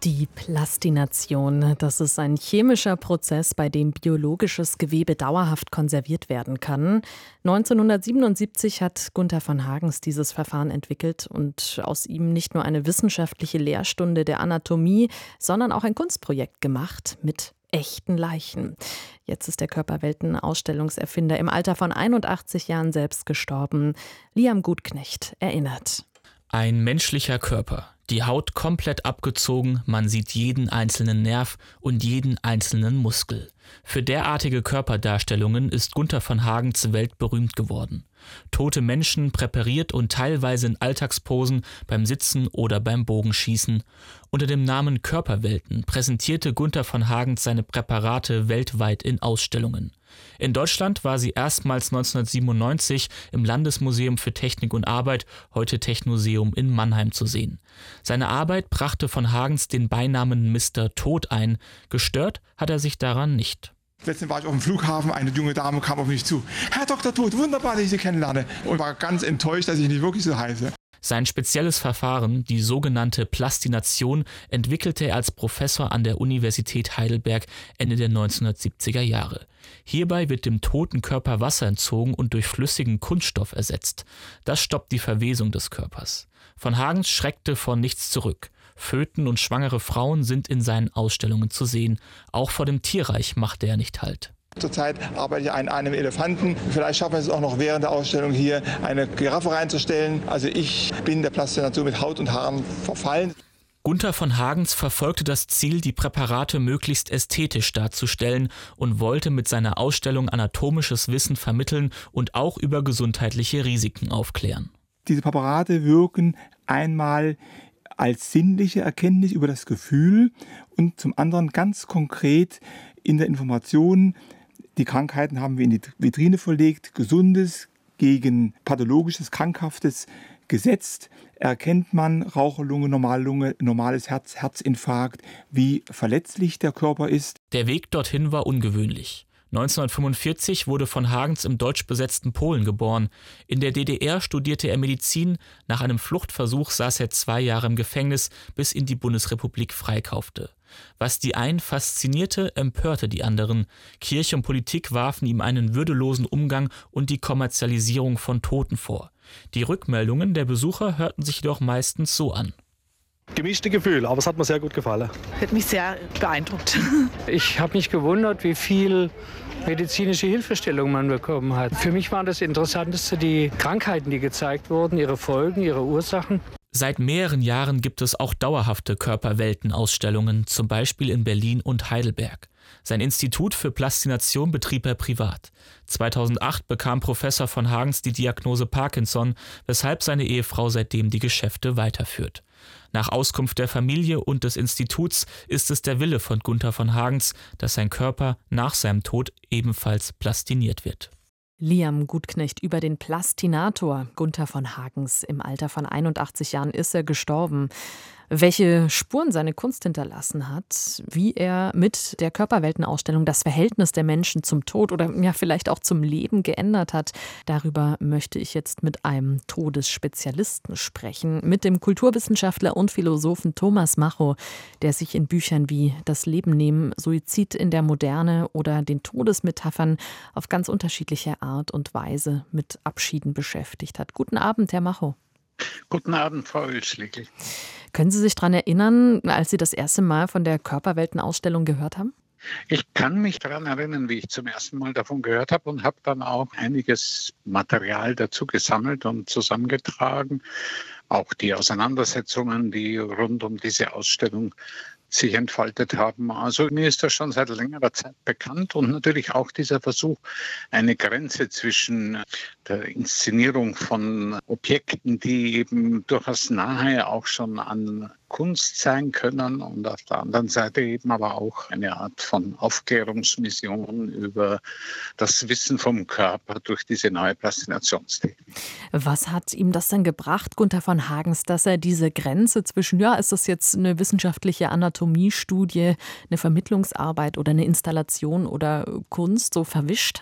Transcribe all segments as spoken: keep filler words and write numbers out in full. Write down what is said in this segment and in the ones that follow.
Die Plastination, das ist ein chemischer Prozess, bei dem biologisches Gewebe dauerhaft konserviert werden kann. neunzehnhundertsiebenundsiebzig hat Gunther von Hagens dieses Verfahren entwickelt und aus ihm nicht nur eine wissenschaftliche Lehrstunde der Anatomie, sondern auch ein Kunstprojekt gemacht mit echten Leichen. Jetzt ist der Körperwelten-Ausstellungserfinder im Alter von einundachtzig Jahren selbst gestorben. Liam Gutknecht erinnert. Ein menschlicher Körper, die Haut komplett abgezogen, man sieht jeden einzelnen Nerv und jeden einzelnen Muskel. Für derartige Körperdarstellungen ist Gunther von Hagens weltberühmt geworden. Tote Menschen präpariert und teilweise in Alltagsposen beim Sitzen oder beim Bogenschießen. Unter dem Namen Körperwelten präsentierte Gunther von Hagens seine Präparate weltweit in Ausstellungen. In Deutschland war sie erstmals neunzehnhundertsiebenundneunzig im Landesmuseum für Technik und Arbeit, heute Technoseum in Mannheim, zu sehen. Seine Arbeit brachte von Hagens den Beinamen Mister Tod ein. Gestört hat er sich daran nicht. Letztens war ich auf dem Flughafen, eine junge Dame kam auf mich zu. Herr Doktor Tod, wunderbar, dass ich Sie kennenlerne. Und war ganz enttäuscht, dass ich nicht wirklich so heiße. Sein spezielles Verfahren, die sogenannte Plastination, entwickelte er als Professor an der Universität Heidelberg Ende der neunzehnhundertsiebziger Jahre. Hierbei wird dem toten Körper Wasser entzogen und durch flüssigen Kunststoff ersetzt. Das stoppt die Verwesung des Körpers. Von Hagens schreckte vor nichts zurück. Föten und schwangere Frauen sind in seinen Ausstellungen zu sehen. Auch vor dem Tierreich machte er nicht Halt. Zurzeit arbeite ich an einem Elefanten. Vielleicht schaffen wir es auch noch während der Ausstellung hier, eine Giraffe reinzustellen. Also ich bin der Plastination mit Haut und Haaren verfallen. Gunther von Hagens verfolgte das Ziel, die Präparate möglichst ästhetisch darzustellen und wollte mit seiner Ausstellung anatomisches Wissen vermitteln und auch über gesundheitliche Risiken aufklären. Diese Präparate wirken einmal als sinnliche Erkenntnis über das Gefühl und zum anderen ganz konkret in der Information. Die Krankheiten haben wir in die Vitrine verlegt, Gesundes gegen Pathologisches, Krankhaftes gesetzt. Erkennt man Raucherlunge, Normallunge, normales Herz, Herzinfarkt, wie verletzlich der Körper ist. Der Weg dorthin war ungewöhnlich. neunzehnhundertfünfundvierzig wurde von Hagens im deutsch besetzten Polen geboren. In der D D R studierte er Medizin. Nach einem Fluchtversuch saß er zwei Jahre im Gefängnis, bis ihn die Bundesrepublik freikaufte. Was die einen faszinierte, empörte die anderen. Kirche und Politik warfen ihm einen würdelosen Umgang und die Kommerzialisierung von Toten vor. Die Rückmeldungen der Besucher hörten sich jedoch meistens so an. Gemischte Gefühle, aber es hat mir sehr gut gefallen. Hat mich sehr beeindruckt. Ich habe mich gewundert, wie viel medizinische Hilfestellung man bekommen hat. Für mich waren das Interessanteste die Krankheiten, die gezeigt wurden, ihre Folgen, ihre Ursachen. Seit mehreren Jahren gibt es auch dauerhafte Körperweltenausstellungen, zum Beispiel in Berlin und Heidelberg. Sein Institut für Plastination betrieb er privat. zweitausendacht bekam Professor von Hagens die Diagnose Parkinson, weshalb seine Ehefrau seitdem die Geschäfte weiterführt. Nach Auskunft der Familie und des Instituts ist es der Wille von Gunther von Hagens, dass sein Körper nach seinem Tod ebenfalls plastiniert wird. Liam Gutknecht über den Plastinator Gunther von Hagens. Im Alter von einundachtzig Jahren ist er gestorben. Welche Spuren seine Kunst hinterlassen hat, wie er mit der Körperweltenausstellung das Verhältnis der Menschen zum Tod oder ja vielleicht auch zum Leben geändert hat, darüber möchte ich jetzt mit einem Todesspezialisten sprechen, mit dem Kulturwissenschaftler und Philosophen Thomas Macho, der sich in Büchern wie Das Leben nehmen, Suizid in der Moderne oder den Todesmetaphern auf ganz unterschiedliche Art und Weise mit Abschieden beschäftigt hat. Guten Abend, Herr Macho. Guten Abend, Frau Oelschlegel. Können Sie sich daran erinnern, als Sie das erste Mal von der Körperweltenausstellung gehört haben? Ich kann mich daran erinnern, wie ich zum ersten Mal davon gehört habe und habe dann auch einiges Material dazu gesammelt und zusammengetragen. Auch die Auseinandersetzungen, die rund um diese Ausstellung sich entfaltet haben. Also mir ist das schon seit längerer Zeit bekannt und natürlich auch dieser Versuch, eine Grenze zwischen der Inszenierung von Objekten, die eben durchaus nahe auch schon an Kunst sein können und auf der anderen Seite eben aber auch eine Art von Aufklärungsmission über das Wissen vom Körper durch diese neue Plastinationstheorie. Was hat ihm das denn gebracht, Gunther von Hagens, dass er diese Grenze zwischen, ja, ist das jetzt eine wissenschaftliche Anatomiestudie, eine Vermittlungsarbeit oder eine Installation oder Kunst so verwischt hat?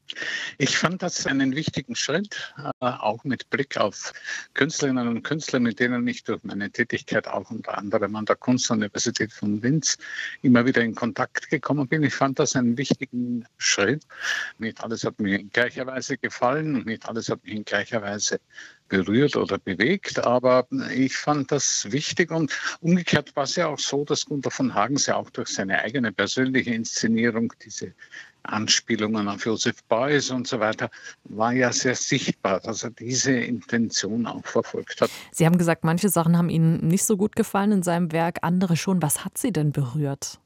Ich fand das einen wichtigen Schritt, äh, auch mit Blick auf Künstlerinnen und Künstler, mit denen ich durch meine Tätigkeit auch unter anderem an der Kunstuniversität von Linz immer wieder in Kontakt gekommen bin. Ich fand das einen wichtigen Schritt. Nicht alles hat mir in gleicher Weise gefallen und nicht alles hat mich in gleicher Weise berührt oder bewegt, aber ich fand das wichtig und umgekehrt war es ja auch so, dass Gunther von Hagens ja auch durch seine eigene persönliche Inszenierung diese Anspielungen auf Joseph Beuys und so weiter, war ja sehr sichtbar, dass er diese Intention auch verfolgt hat. Sie haben gesagt, manche Sachen haben Ihnen nicht so gut gefallen in seinem Werk, andere schon. Was hat Sie denn berührt?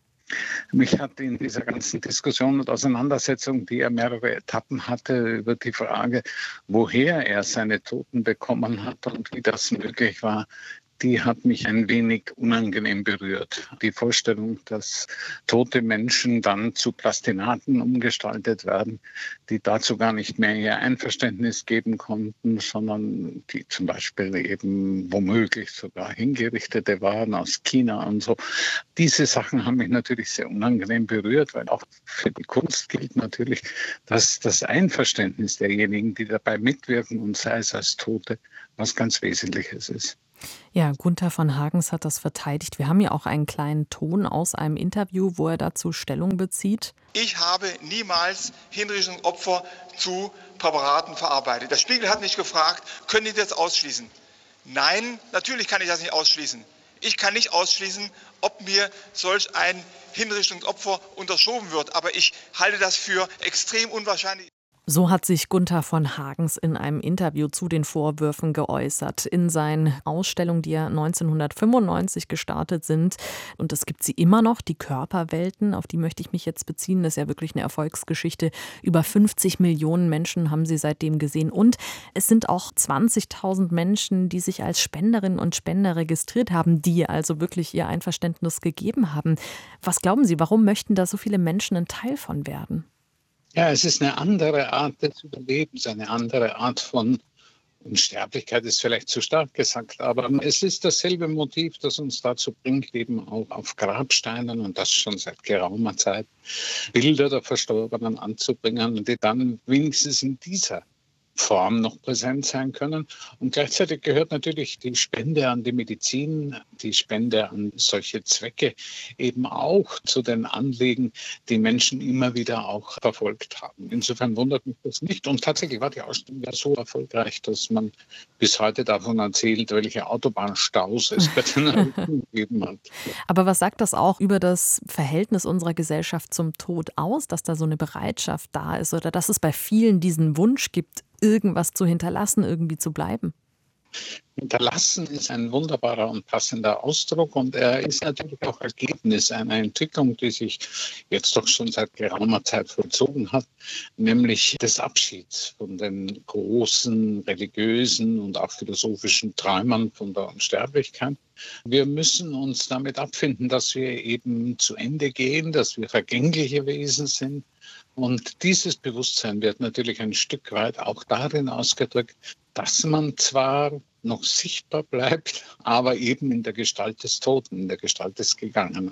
Mich hat in dieser ganzen Diskussion und Auseinandersetzung, die er mehrere Etappen hatte, über die Frage, woher er seine Toten bekommen hat und wie das möglich war, die hat mich ein wenig unangenehm berührt. Die Vorstellung, dass tote Menschen dann zu Plastinaten umgestaltet werden, die dazu gar nicht mehr ihr Einverständnis geben konnten, sondern die zum Beispiel eben womöglich sogar Hingerichtete waren aus China und so. Diese Sachen haben mich natürlich sehr unangenehm berührt, weil auch für die Kunst gilt natürlich, dass das Einverständnis derjenigen, die dabei mitwirken und sei es als Tote, was ganz Wesentliches ist. Ja, Gunther von Hagens hat das verteidigt. Wir haben ja auch einen kleinen Ton aus einem Interview, wo er dazu Stellung bezieht. Ich habe niemals Hinrichtungsopfer zu Präparaten verarbeitet. Der Spiegel hat mich gefragt, können Sie das ausschließen? Nein, natürlich kann ich das nicht ausschließen. Ich kann nicht ausschließen, ob mir solch ein Hinrichtungsopfer unterschoben wird. Aber ich halte das für extrem unwahrscheinlich. So hat sich Gunther von Hagens in einem Interview zu den Vorwürfen geäußert. In seinen Ausstellungen, die ja neunzehnhundertfünfundneunzig gestartet sind. Und es gibt sie immer noch, die Körperwelten, auf die möchte ich mich jetzt beziehen. Das ist ja wirklich eine Erfolgsgeschichte. Über fünfzig Millionen Menschen haben sie seitdem gesehen. Und es sind auch zwanzigtausend Menschen, die sich als Spenderinnen und Spender registriert haben, die also wirklich ihr Einverständnis gegeben haben. Was glauben Sie, warum möchten da so viele Menschen ein Teil von werden? Ja, es ist eine andere Art des Überlebens, eine andere Art von Unsterblichkeit ist vielleicht zu stark gesagt, aber es ist dasselbe Motiv, das uns dazu bringt, eben auch auf Grabsteinen und das schon seit geraumer Zeit Bilder der Verstorbenen anzubringen, die dann wenigstens in dieser Form noch präsent sein können. Und gleichzeitig gehört natürlich die Spende an die Medizin, die Spende an solche Zwecke eben auch zu den Anliegen, die Menschen immer wieder auch verfolgt haben. Insofern wundert mich das nicht. Und tatsächlich war die Ausstellung ja so erfolgreich, dass man bis heute davon erzählt, welche Autobahnstaus es bei den Leuten gegeben hat. Aber was sagt das auch über das Verhältnis unserer Gesellschaft zum Tod aus, dass da so eine Bereitschaft da ist oder dass es bei vielen diesen Wunsch gibt, irgendwas zu hinterlassen, irgendwie zu bleiben? Hinterlassen ist ein wunderbarer und passender Ausdruck und er ist natürlich auch Ergebnis einer Entwicklung, die sich jetzt doch schon seit geraumer Zeit vollzogen hat, nämlich des Abschieds von den großen religiösen und auch philosophischen Träumern von der Unsterblichkeit. Wir müssen uns damit abfinden, dass wir eben zu Ende gehen, dass wir vergängliche Wesen sind. Und dieses Bewusstsein wird natürlich ein Stück weit auch darin ausgedrückt, dass man zwar noch sichtbar bleibt, aber eben in der Gestalt des Toten, in der Gestalt des Gegangenen.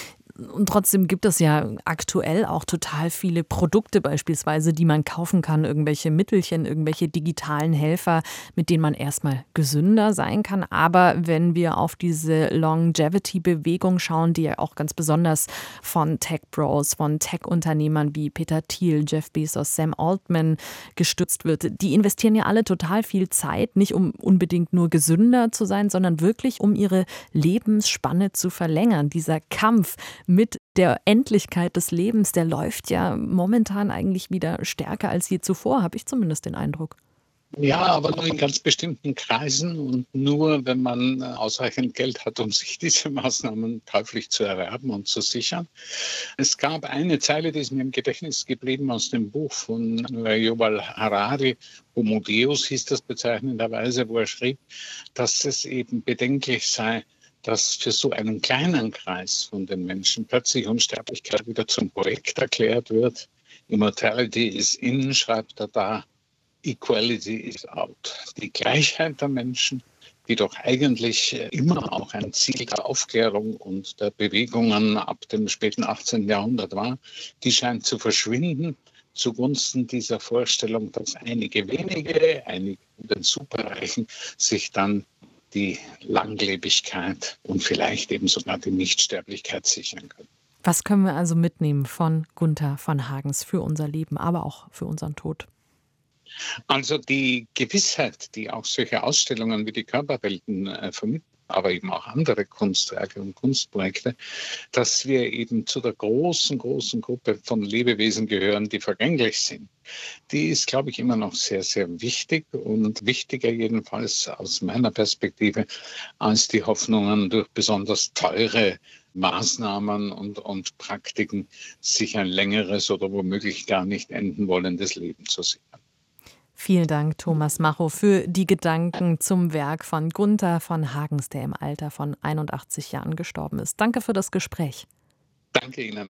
Und trotzdem gibt es ja aktuell auch total viele Produkte beispielsweise, die man kaufen kann, irgendwelche Mittelchen, irgendwelche digitalen Helfer, mit denen man erstmal gesünder sein kann. Aber wenn wir auf diese Longevity-Bewegung schauen, die ja auch ganz besonders von Tech-Bros, von Tech-Unternehmern wie Peter Thiel, Jeff Bezos, Sam Altman gestützt wird, die investieren ja alle total viel Zeit, nicht um unbedingt nur gesünder zu sein, sondern wirklich um ihre Lebensspanne zu verlängern. Dieser Kampf mit der Endlichkeit des Lebens, der läuft ja momentan eigentlich wieder stärker als je zuvor, habe ich zumindest den Eindruck. Ja, aber nur in ganz bestimmten Kreisen und nur, wenn man ausreichend Geld hat, um sich diese Maßnahmen käuflich zu erwerben und zu sichern. Es gab eine Zeile, die ist mir im Gedächtnis geblieben aus dem Buch von Yuval Harari, Homo Deus hieß das bezeichnenderweise, wo er schrieb, dass es eben bedenklich sei, dass für so einen kleinen Kreis von den Menschen plötzlich Unsterblichkeit wieder zum Projekt erklärt wird. Immortality is in, schreibt er da, Equality is out. Die Gleichheit der Menschen, die doch eigentlich immer auch ein Ziel der Aufklärung und der Bewegungen ab dem späten achtzehnten Jahrhundert war, die scheint zu verschwinden, zugunsten dieser Vorstellung, dass einige wenige, einige in den Superreichen sich dann die Langlebigkeit und vielleicht eben sogar die Nichtsterblichkeit sichern können. Was können wir also mitnehmen von Gunther von Hagens für unser Leben, aber auch für unseren Tod? Also die Gewissheit, die auch solche Ausstellungen wie die Körperwelten äh, vermitteln, aber eben auch andere Kunstwerke und Kunstprojekte, dass wir eben zu der großen, großen Gruppe von Lebewesen gehören, die vergänglich sind. Die ist, glaube ich, immer noch sehr, sehr wichtig und wichtiger jedenfalls aus meiner Perspektive als die Hoffnungen durch besonders teure Maßnahmen und, und Praktiken, sich ein längeres oder womöglich gar nicht enden wollendes Leben zu sichern. Vielen Dank, Thomas Macho, für die Gedanken zum Werk von Gunther von Hagens, der im Alter von einundachtzig Jahren gestorben ist. Danke für das Gespräch. Danke Ihnen.